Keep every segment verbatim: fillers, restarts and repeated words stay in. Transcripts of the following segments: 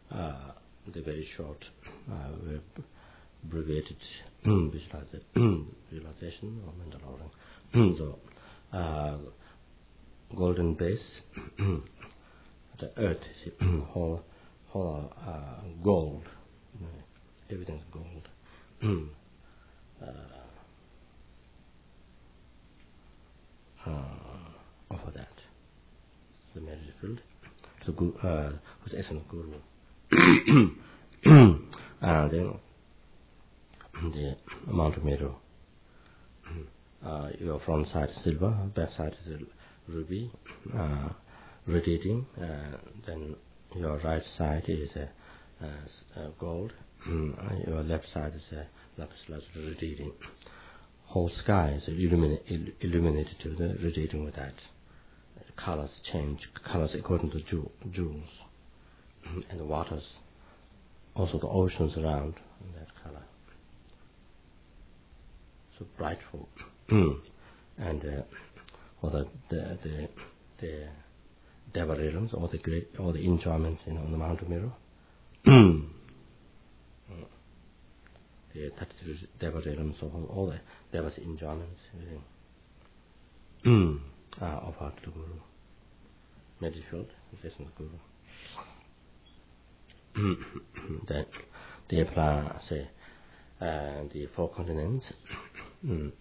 uh, the very short, uh, very abbreviated visualization or Mandalorian. So, uh, golden base, the earth, whole, whole uh, gold, everything's gold. uh, uh, offer that. The marriage field. So, uh, whose essence guru. And then the amount of mirror. Uh, your front side is silver, back side is ruby, uh, radiating. Uh, then your right side is uh, uh, gold. Your left side is uh, lapis lazuli radiating. Whole sky is illuminate, ill, illuminated to the radiating with that. The colors change, colors according to jew, jewels, and the waters, also the oceans around in that color. So brightful. And uh, all the the the, the Deva realms, all the great, all the enjoyments, you know, on the Mount of Mirror. The thirty-two Deva realms, all, all the Deva's enjoyments, everything. are offered to the Guru. Medifield, listen to the Guru. Then they apply, say, uh, the four continents. Mm.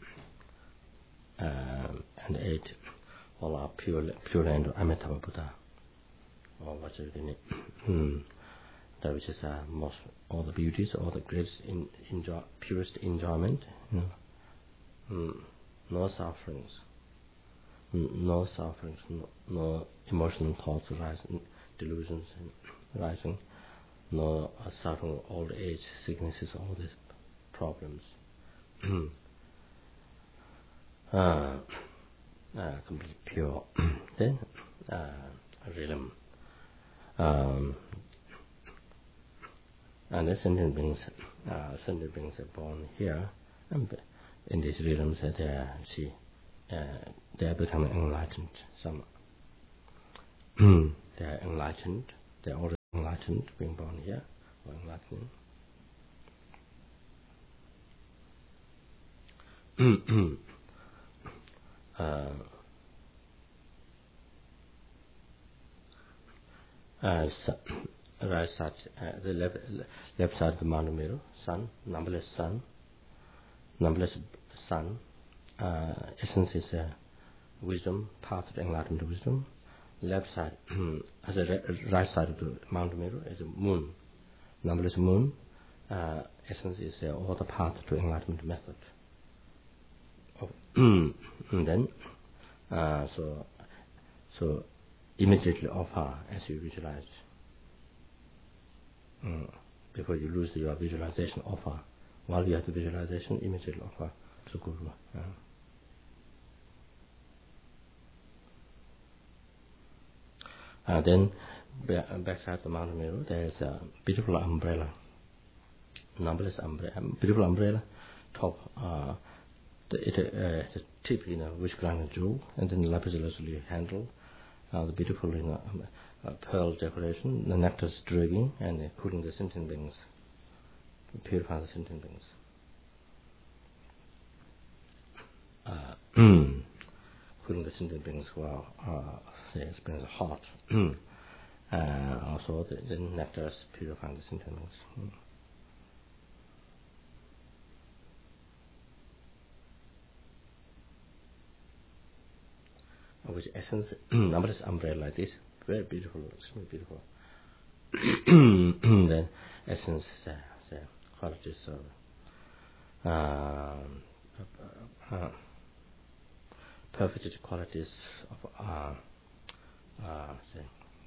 Um, and eight, all are pure, pure land of Amitabha Buddha, or what's it in it? Mm. That which is uh, most, all the beauties, all the greatest, in, enjoy, purest enjoyment. You know? Mm. No sufferings, mm. no sufferings, no, no emotional thoughts arising, delusions arising, no uh, suffering, old age, sicknesses, all these problems. Uh, uh, completely pure. Then, uh, realm. Um, and the sentient beings, uh, sentient beings are born here, and in these realms, uh, they are, see, uh, they are becoming enlightened. Some, they are enlightened. They are already enlightened, being born here, or enlightening. Uh, as right side, uh, the left, left side of the Mount of Mirror, sun, numberless sun, numberless sun. Uh, essence is uh, wisdom, path of enlightenment wisdom. Left side, as a re- right side of the Mount of Mirror, is a moon, numberless moon. Uh, essence is uh, all the path to enlightenment method. Oh. And then, uh, so, so immediately offer as you visualize. Mm. Before you lose your visualization, offer. While you have the visualization, immediately offer to Guru. Uh. Uh, then, backside the Mount of Mirror, there is a beautiful umbrella, numberless umbrella, beautiful umbrella, top. Uh, the, it, uh, the tip, you know, which ground jewel, and then the lapis lazuli handle. Uh, the beautiful, you know, um, uh, pearl decoration, the nectar dripping, and uh, cooling the sentient beings, purify the sentient beings. Uh, cooling the sentient beings who are, uh, say, experience hot. uh, also, the, the nectar purifying the sentient beings. Mm. Which essence, numberless umbrella like this, very beautiful, extremely beautiful. Then essence, uh, the qualities of uh, uh, perfect qualities of uh, uh, say,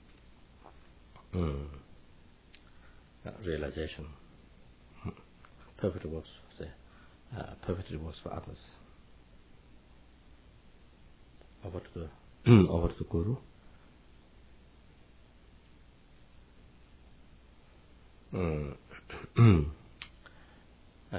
mm, uh, realization, perfect works, say, uh, perfect works for others. Over to the over to the Guru. Mm. uh,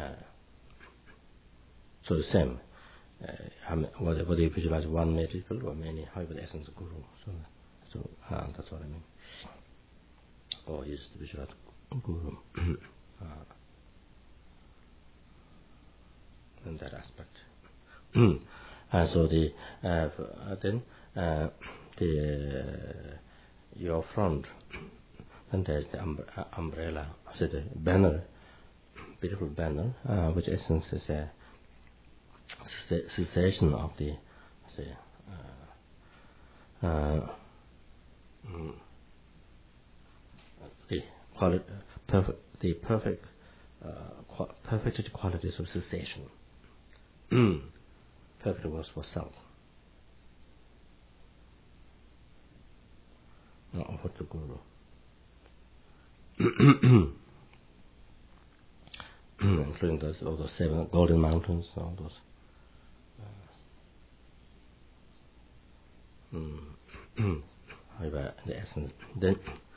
so the same. Uh, whether, whether you visualize one medical or many, however, the essence of Guru. So, so uh, that's what I mean. or is the Vijarat Guru uh, in that aspect. And so the uh, then uh, the uh, your front, and there's the um, uh, umbrella, so the banner, beautiful banner, uh, which essence is a cessation of the say, uh, uh, mm, the quality, perfect, the perfect, uh, qu- perfected qualities of cessation. Perfect was for self. Not offered to Guru. Including those, all those seven golden mountains, all those. Uh, mm, however, the essence. Then,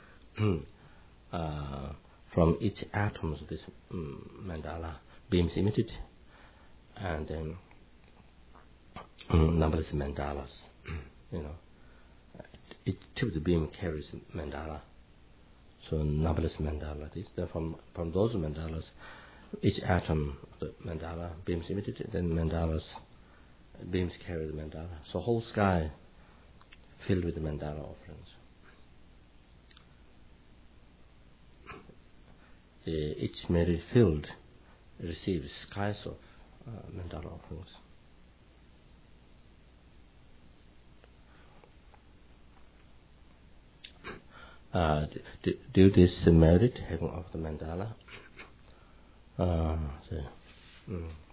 uh, from each atom of this um, mandala beams emitted, and then um, numberless mandalas. You know, each tip of the beam carries mandala. So numberless mandala. These, from from those mandalas, each atom of the mandala beams emitted, then mandalas beams carry the mandala. So whole sky filled with the mandala offerings. The, each merit filled receives skies of uh, mandala offerings. Uh, due to this merit having of the mandala, uh, so, mm.